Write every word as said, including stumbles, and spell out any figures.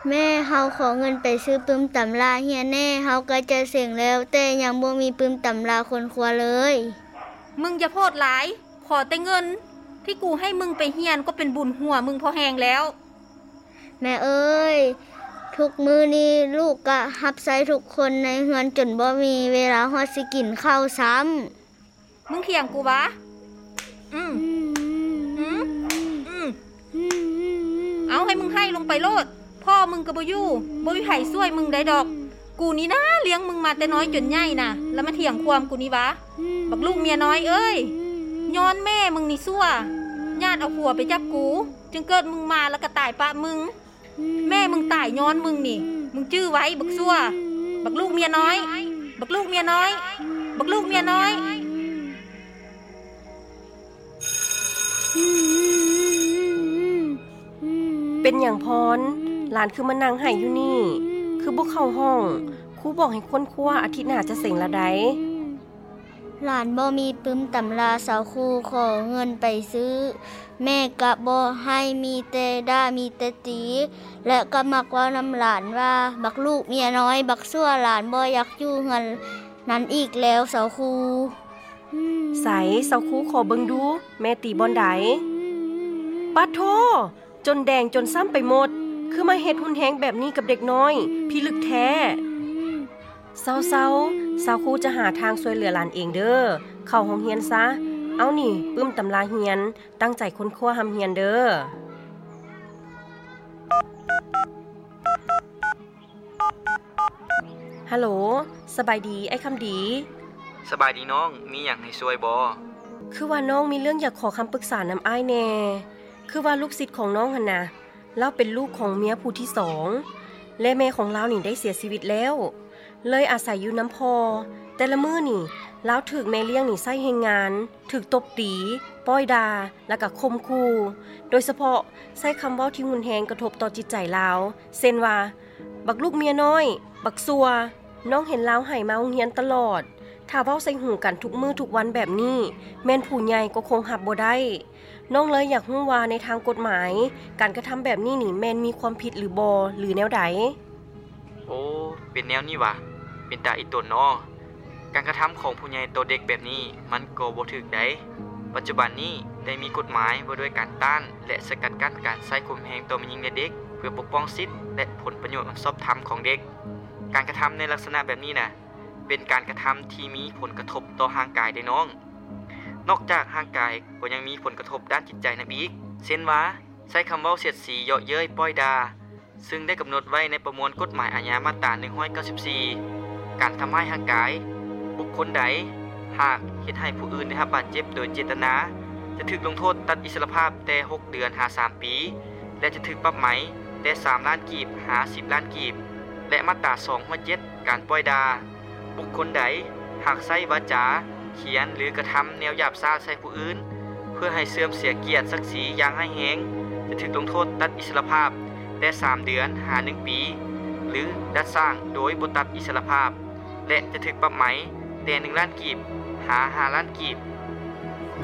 แม่เฮาขอเงินไปซื้อปืมตำราเฮียนแน่เฮาก็จะเสียงแล้วแต่ยังบ่มีปืมตำราคนครัวเลยมึงอย่าโพดหลายขอแต่เงินที่กูให้มึงไปเฮียนก็เป็นบุญหัวมึงพอแหงแล้วแม่เอ้ยทุกมื้อนี้ลูกก็รับใช้ทุกคนในเฮือนจนบ่มีเวลาฮอดสิกินข้าวซ้ำมึงเถียงกูวะอืมอืมอืมเอาให้มึงให้ลงไปโลดพ่อมึงก็บ่อยู่บ่มีไผช่วยมึงได้ดอกกูนี่นะเลี้ยงมึงมาแต่น้อยจนใหญ่น่ะแล้วมาเถียงความกูนี่วะบักลูกเมียน้อยเอ้ยย้อนแม่มึงนี่ซั่วญาติเอาผัวไปจับกูจึงเกิดมึงมาแล้วก็ตายปะมึงแม่มึงตายย้อนมึงนี่มึงจื้อไว้บักซั่วบักลูกเมียน้อยบักลูกเมียน้อยบักลูกเมียน้อยเป็นอย่างพรหลานคือมานั่งไห้อยู่นี่คือบ่เข้าห้องครูบอกให้คนครัวอาทิตย์หน้าจะเสร็จละไดหลานบ่มีปึ้มตำราสาวครูขอเงินไปซื้อแม่ก็บ่ให้มีแต่ด่ามีแต่ตีและก็มักว่านำหลานว่าบักลูกเมียน้อยบักซั่วหลานบ่อยากอยู่เฮือนนั้นอีกแล้วสาวครูใสสาวครูขอเบิ่งดูแม่ตีบอนใดปะโทจนแดงจนซ้ำไปหมดคือมาเฮ็ดหุนแฮงแบบนี้กับเด็กน้อยพี่ลึกแท้เซาเซาสาวครูจะหาทางช่วยเหลือหลานเองเด้อเข้าห้องเรียนซะเอานี่ปึ้มตำราเรียนตั้งใจค้นคว้าทำเรียนเด้อฮัลโหลสบายดีไอ้คำดีสบายดีน้องมีหยังให้ช่วยบ่คือว่าน้องมีเรื่องอยากขอคำปรึกษานำอ้ายแน่คือว่าลูกศิษย์ของน้องหั่นน่ะเราเป็นลูกของเมียผู้ที่สองและแม่ของเรานี่ได้เสียชีวิตแล้วเลยอาศัยอยู่น้ำพอแต่ละมื้อนี่เราถูกแม่เลี้ยงนี่ใส่ให้งานถูกตบตีป้อยด่าแล้วก็ข่มขู่โดยเฉพาะใช้คำเว้าที่หุนแฮงกระทบต่อจิตใจเราเช่นว่าบักลูกเมียน้อยบักซัวน้องเห็นเราให้มาโรงเรียนตลอดถ้าเว้าใส่หูกันทุกมื้อทุกวันแบบนี้แม่นผู้ใหญ่ก็คงรับบ่ได้น้องเลยอยากรู้ว่าในทางกฎหมายการกระทำแบบนี้นี่แม่นมีความผิดหรือบ่หรือแนวใดโอ้เป็นแนวนี้วะเป็นตาอีตนเนาะการกระทำของผู้ใหญ่ต่อเด็กแบบนี้มันก็บ่ถูกได้ปัจจุบันนี้ได้มีกฎหมายว่าด้วยการต้านและสกัดกั้นการใช้ข่มเหงต่อผู้หญิงและเด็กเพื่อปกป้องสิทธิและผลประโยชน์อันชอบธรรมของเด็กการกระทำในลักษณะแบบนี้น่ะเป็นการกระทำที่มีผลกระทบต่อร่างกายได้น้องนอกจากร่างกายก็ยังมีผลกระทบด้านจิตใจนำอีกเช่นว่าใช้คำเว้าเสียดสีเยาะเย้ยป้อยดาซึ่งได้กำหนดไว้ในประมวลกฎหมายอาญามาตราหนึ่งร้อยเก้าสิบสี่การทำให้ร่างกายบุคคลใดหากเฮ็ดให้ผู้อื่นได้รับบาดเจ็บโดยเจตนาจะถูกลงโทษตัดอิสรภาพแต่หกเดือนหาสามปีและจะถูกปรับไหมแต่สามล้านกีบหาสิบล้านกีบและมาตราสองร้อยเจ็ดการป้อยดาบุคคลใดหากใช้วาจาเขียนหรือกระทำแนวหยาบซ่าใส่ผู้อื่นเพื่อให้เสื่อมเสียเกียรติศักดิ์ศรีอย่างร้ายแรงจะถูกลงโทษตัดอิสรภาพแต่สามเดือนหาหนึ่งปีหรือดัดสร้างโดยบ่ตัดอิสรภาพและจะถูกปรับไหมแต่หนึ่งล้านกีบหาห้าล้านกีบ